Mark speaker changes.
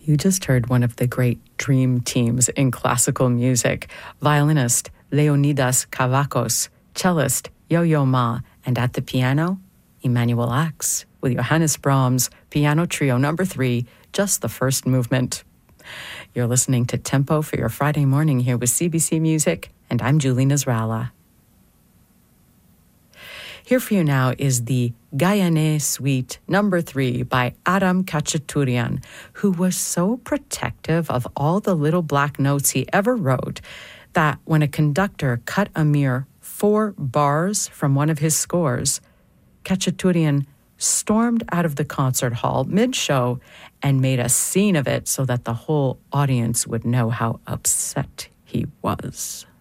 Speaker 1: You just heard one of the great dream teams in classical music, violinist Leonidas Kavakos, cellist Yo-Yo Ma, and at the piano, Emanuel Ax, with Johannes Brahms' Piano Trio No. 3, just the first movement. You're listening to Tempo for your Friday morning here with CBC Music, and I'm Julie Nasrallah. Here for you now is the Gayane Suite No. 3 by Adam Khachaturian, who was so protective of all the little black notes he ever wrote that when a conductor cut a mere 4 bars from one of his scores, Khachaturian stormed out of the concert hall mid-show and made a scene of it so that the whole audience would know how upset he was.